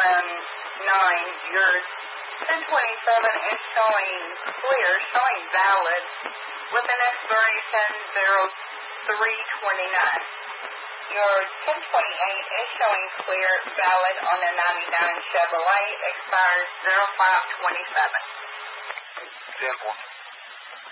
Your 1027 is showing clear, showing valid, with an expiration 0329. Your 1028 is showing clear, valid on a 99 Chevrolet, expires 0527. Simple.